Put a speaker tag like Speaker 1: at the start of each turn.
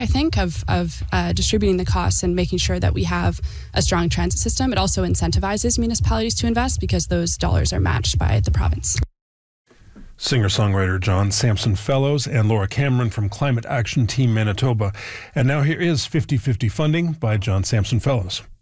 Speaker 1: I think, of distributing the costs and making sure that we have a strong transit system. It also incentivizes municipalities to invest because those dollars are matched by the province.
Speaker 2: Singer-songwriter John Sampson Fellows and Laura Cameron from Climate Action Team Manitoba. And now here is 50-50 funding by John Sampson Fellows.